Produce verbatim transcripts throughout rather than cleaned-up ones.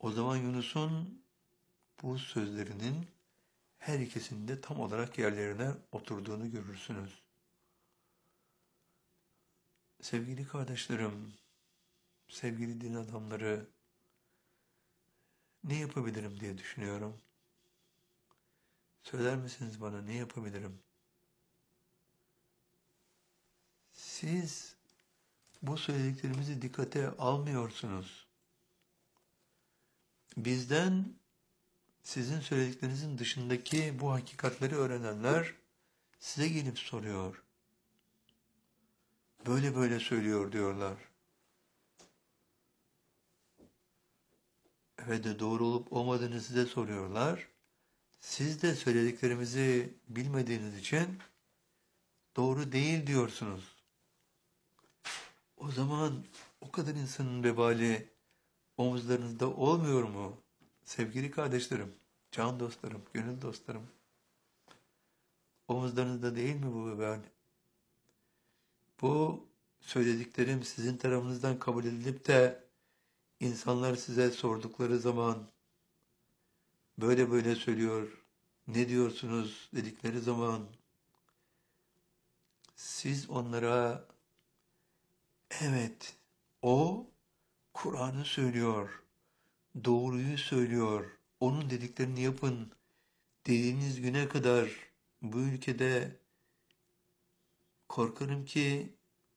O zaman Yunus'un bu sözlerinin her ikisinde tam olarak yerlerine oturduğunu görürsünüz. Sevgili kardeşlerim, sevgili din adamları, ne yapabilirim diye düşünüyorum. Söyler misiniz bana ne yapabilirim? Siz bu söylediklerimizi dikkate almıyorsunuz. Bizden sizin söylediklerinizin dışındaki bu hakikatleri öğrenenler size gelip soruyor. Böyle böyle söylüyor diyorlar. Ve de doğru olup olmadığını size soruyorlar. Siz de söylediklerimizi bilmediğiniz için doğru değil diyorsunuz. O zaman o kadar insanın vebali omuzlarınızda olmuyor mu? Sevgili kardeşlerim, can dostlarım, gönül dostlarım. Omuzlarınızda değil mi bu vebal? Bu söylediklerim sizin tarafınızdan kabul edilip de insanlar size sordukları zaman böyle böyle söylüyor, ne diyorsunuz dedikleri zaman siz onlara evet o Kur'an'ı söylüyor, doğruyu söylüyor, onun dediklerini yapın dediğiniz güne kadar bu ülkede korkarım ki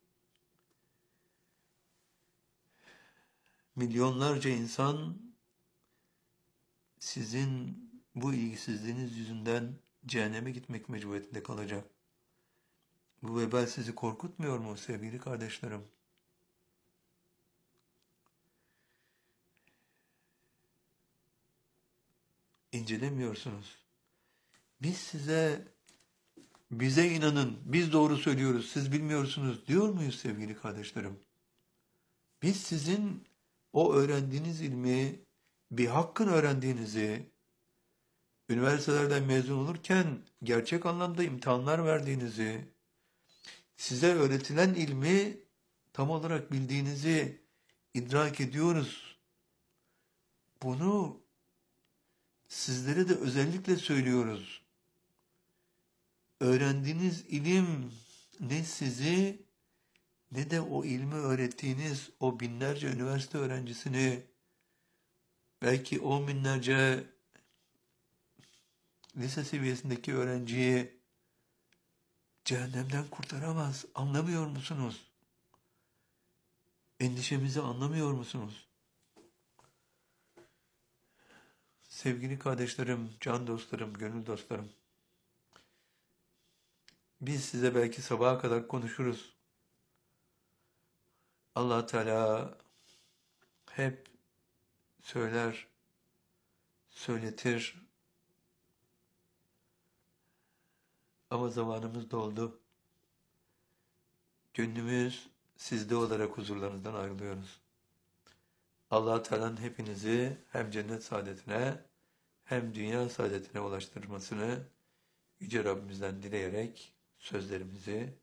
milyonlarca insan sizin bu ilgisizliğiniz yüzünden cehenneme gitmek mecburiyetinde kalacak. Bu vebal sizi korkutmuyor mu sevgili kardeşlerim? İncelemiyorsunuz. Biz size, bize inanın, biz doğru söylüyoruz, siz bilmiyorsunuz diyor muyuz sevgili kardeşlerim? Biz sizin o öğrendiğiniz ilmi, bir hakkın öğrendiğinizi, üniversitelerden mezun olurken gerçek anlamda imtihanlar verdiğinizi, size öğretilen ilmi tam olarak bildiğinizi idrak ediyoruz. Bunu sizlere de özellikle söylüyoruz. Öğrendiğiniz ilim ne sizi ne de o ilmi öğrettiğiniz o binlerce üniversite öğrencisini, belki on binlerce lise seviyesindeki öğrenciyi cehennemden kurtaramaz. Anlamıyor musunuz? Endişemizi anlamıyor musunuz? Sevgili kardeşlerim, can dostlarım, gönül dostlarım. Biz size belki sabaha kadar konuşuruz. Allah Teala hep söyler, söyletir. Ama zamanımız doldu. Gönlümüz sizde olarak huzurlarınızdan ayrılıyoruz. Allah Teala'nın hepinizi hem cennet saadetine hem dünya saadetine ulaştırmasını Yüce Rabbimizden dileyerek sözlerimizi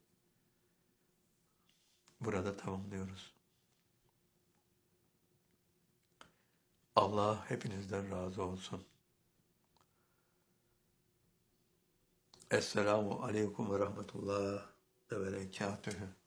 burada tamamlıyoruz. Allah hepinizden razı olsun. Esselamu Aleyküm ve Rahmetullah ve Berekatühü.